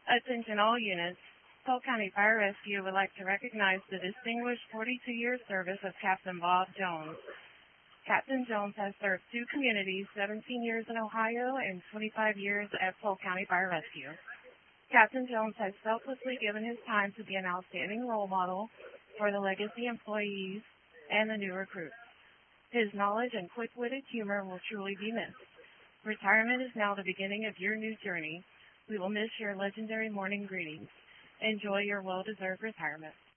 Attention all units. Polk County Fire Rescue would like to recognize the distinguished 42-year service of Captain Bob Jones. Captain Jones has served two communities, 17 years in Ohio and 25 years at Polk County Fire Rescue. Captain Jones has selflessly given his time to be an outstanding role model for the legacy employees and the new recruits. His knowledge and quick-witted humor will truly be missed. Retirement is now the beginning of your new journey. We will miss your legendary morning greetings. Enjoy your well-deserved retirement.